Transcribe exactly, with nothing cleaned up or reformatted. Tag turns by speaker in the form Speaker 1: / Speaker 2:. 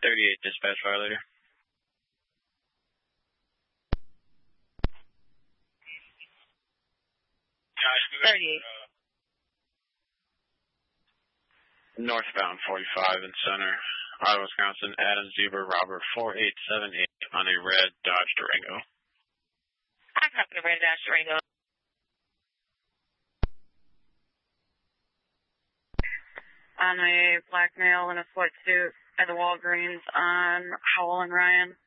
Speaker 1: thirty-eight, dispatch violator.
Speaker 2: thirty-eight.
Speaker 1: Northbound forty-five in center, Iowa, Wisconsin, Adam Zebra, Robert four eight seven eight on a red Dodge Durango.
Speaker 2: I copy the red Dodge Durango. On a black male in a sweatsuit at the Walgreens on Howell and Ryan.